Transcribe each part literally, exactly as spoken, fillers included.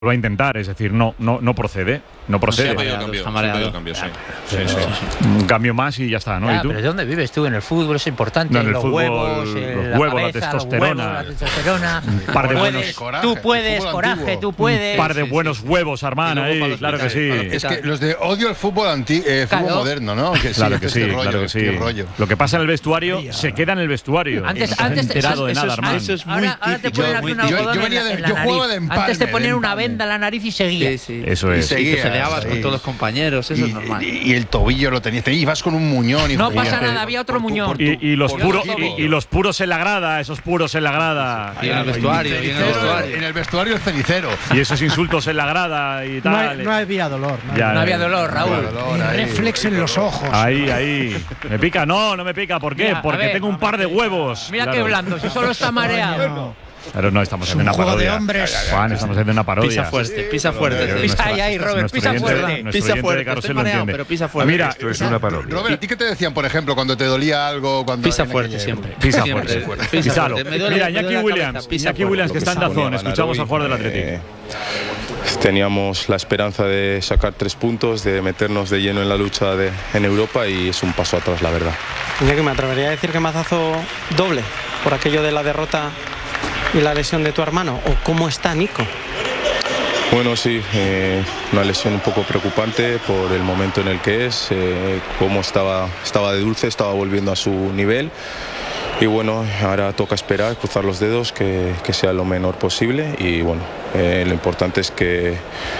lo va a intentar, es decir, no, no, no procede. No procede. Sí, ha pedido cambio, ha pedido cambio, sí. Sí, sí, sí. Un cambio más y ya está, ¿no? Ya, ¿Y tú? ¿Pero de dónde vives tú? En el fútbol es importante. No, en el los fútbol, huevos, eh, los la huevos, cabeza, la testosterona. Los huevos, la testosterona. Un par de puedes, buenos coraje, tú puedes, fútbol coraje, antiguo. tú puedes. Un par de Sí, sí, buenos sí. huevos, Armán, Y luego para ahí, los claro que hospitales, sí. para Es que los de odio el fútbol anti, eh, fútbol Claro. moderno, ¿no? Que Claro que este sí, rollo, claro que este sí. rollo. Lo que pasa en el vestuario se queda en el vestuario. Antes, no se ha antes enterado de eso nada, es- Armán. eso es muy ahora, ahora te típico, ponen aquí muy un típico. algodón Yo en venía la, de- en la yo juego nariz. de empalme, Antes te ponían de una empalme. venda en la nariz y seguía. Sí, sí. Eso Y es. seguías, Y te peleabas sí. con todos los compañeros, eso Y, es normal. y- y el tobillo lo tenías, te ibas con un muñón. Y No juguías. pasa nada, había otro Por tu- muñón. por tu- Y, y los por puros tu equipo. y, y los puros en la grada, esos puros en la grada. Y en el vestuario, y en el Cenicero, vestuario. en el vestuario el cenicero. Y esos insultos en la grada y No, tal. hay- no había dolor. No, Ya, No había dolor, Raúl. Bueno, dolor ahí. reflex en los ojos. Ahí, ahí. ¿Me pica? No, no me pica. ¿Por qué? Mira, a Porque ver. tengo un par de huevos. Mira Claro. qué blando, si solo está mareado. No. Pero no, estamos Es haciendo un una juego de parodia. hombres. Juan, estamos haciendo una parodia. Pisa fuerte, pisa fuerte. Nuestra- Pisa ahí, ahí, Robert, nuestro pisa oyente- fuerte. nuestro Pisa oyente de fuerte, Carrusel estoy lo mareado, entiende. pero pisa fuerte. Mira, Esto Es una parodia. Robert, ¿a ti qué te decían, por ejemplo, cuando te dolía algo? Cuando Pisa en fuerte aquella siempre. época? Pisa Siempre. fuerte. Pisa Písalo. fuerte. Me duele- Mira, me duele Iñaki la Williams. cabeza, pisa Iñaki fuerte. Williams, que está en Dazón. Escuchamos al jugador del Atleti. Eh, Teníamos la esperanza de sacar tres puntos, de meternos de lleno en la lucha de, en Europa y es un paso atrás, la verdad. Iñaki, me atrevería a decir que mazazo doble por aquello de la derrota y la lesión de tu hermano. ¿O cómo está Nico? Bueno, sí, eh, una lesión un poco preocupante por el momento en el que es, eh, cómo estaba, estaba de dulce, estaba volviendo a su nivel. Y bueno, ahora toca esperar, cruzar los dedos, que, que sea lo menor posible. Y bueno, eh, lo importante es que...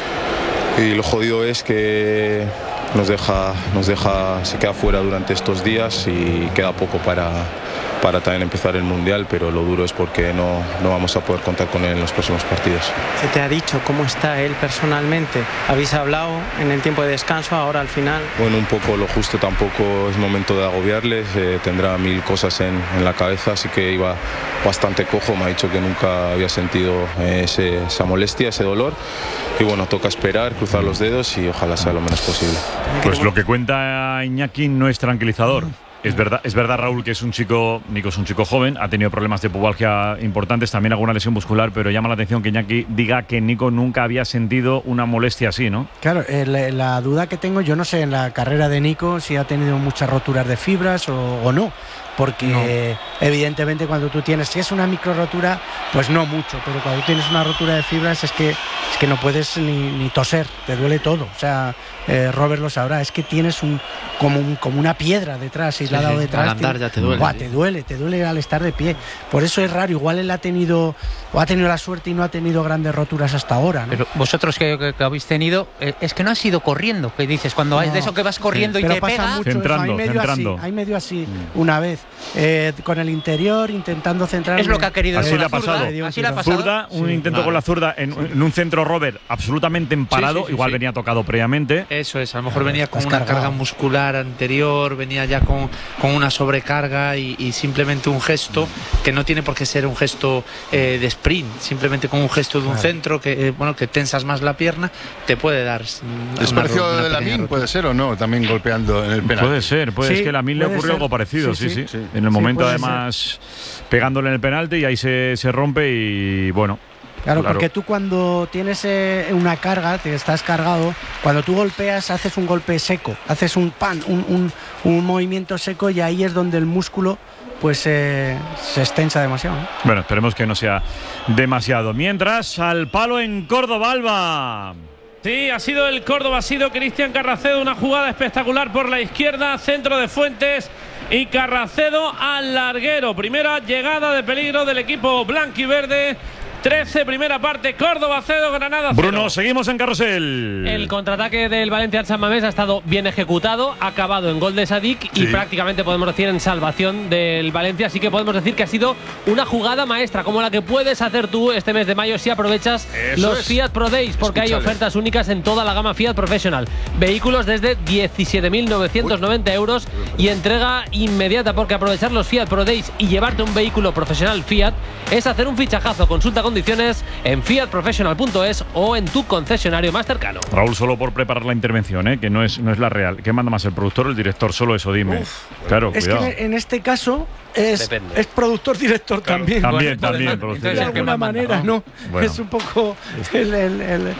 Y lo jodido es que nos deja, nos deja, se queda fuera durante estos días y queda poco para, para también empezar el Mundial, pero lo duro es porque no, no vamos a poder contar con él en los próximos partidos. ¿Se te ha dicho cómo está él personalmente? ¿Habéis hablado en el tiempo de descanso, ahora al final? Bueno, un poco lo justo, tampoco es momento de agobiarles, eh, tendrá mil cosas en, en la cabeza, así que iba bastante cojo, me ha dicho que nunca había sentido eh, ese, esa molestia, ese dolor, y bueno, toca esperar, cruzar los dedos y ojalá sea lo menos posible. Pues lo que cuenta Iñaki no es tranquilizador. Es verdad, es verdad, Raúl, que es un chico, Nico es un chico joven, ha tenido problemas de pubalgia importantes, también alguna lesión muscular, pero llama la atención que Iñaki diga que Nico nunca había sentido una molestia así, ¿no? Claro, eh, la, la duda que tengo, yo no sé en la carrera de Nico si ha tenido muchas roturas de fibras o, o no, porque no. Evidentemente cuando tú tienes, si es una micro rotura, pues no mucho, pero cuando tienes una rotura de fibras es que, es que no puedes ni, ni toser, te duele todo, o sea, eh, Robert lo sabrá, es que tienes un como, un, como una piedra detrás, y Sí, la ha dado sí, detrás. al andar ya te duele, Buah, sí. te duele, te duele al estar de pie, por eso es raro, igual él ha tenido, o ha tenido la suerte y no ha tenido grandes roturas hasta ahora, ¿no? Pero vosotros que, que, que habéis tenido, eh, es que no has ido corriendo, que dices, cuando No. hay de eso que vas corriendo y Pero te pasa pega. mucho Centrando, eso. Hay medio centrando. así, hay medio así una vez, eh, con el interior intentando centrar. Es lo que ha querido Así con le la ha pasado. zurda, así le ha pasado. Zurda, un Sí. intento Vale. con la zurda en, en un centro Robert absolutamente emparado, Sí, sí, sí, igual sí. venía tocado previamente. Eso es, a lo mejor venía con Has una cargado. carga muscular anterior, venía ya con, con una sobrecarga y, y simplemente un gesto que no tiene por qué ser un gesto eh, de sprint, simplemente con un gesto de un Claro. centro que eh, bueno que tensas más la pierna, te puede dar. mm, ¿Es una- parecido una de pequeña Lamin, rotura. puede ser o no? También golpeando en el penal. Puede ser, puede Sí, es que a mí le puede ocurrió ser. algo parecido, sí, Sí, sí. sí. En el Sí, momento puede además pegándole en el penalti y ahí se, se rompe y bueno. Claro, Claro. porque tú cuando tienes eh, una carga, te estás cargado, cuando tú golpeas haces un golpe seco, haces un pan, un, un, un movimiento seco y ahí es donde el músculo pues eh, se extensa demasiado, ¿no? Bueno, esperemos que no sea demasiado. Mientras, al palo en Córdoba, Alba. Sí, ha sido el Córdoba, ha sido Cristian Carracedo, una jugada espectacular por la izquierda, centro de Fuentes y Carracedo al larguero. Primera llegada de peligro del equipo blanquiverde. trece, primera parte, Córdoba cero, Granada cero. Bruno, seguimos en Carrusel. El contraataque del Valencia al San Mamés ha estado bien ejecutado, ha acabado en gol de Sadik y Sí. prácticamente podemos decir en salvación del Valencia, así que podemos decir que ha sido una jugada maestra, como la que puedes hacer tú este mes de mayo si aprovechas Eso los es. Fiat Pro Days, porque hay Escúchale. ofertas únicas en toda la gama Fiat Professional. Vehículos desde diecisiete mil novecientos noventa euros y entrega inmediata, porque aprovechar los Fiat Pro Days y llevarte un vehículo profesional Fiat es hacer un fichajazo. Consulta con condiciones en fiat professional punto es o en tu concesionario más cercano. Raúl, solo por preparar la intervención, ¿eh? que no es, no es la real. ¿Qué manda más, el productor o el director? Solo eso, dime. Uf, claro, es cuidado. que en este caso es, es productor-director claro, también. También, también. De alguna manera, ¿no? Bueno. Es un poco el, el, el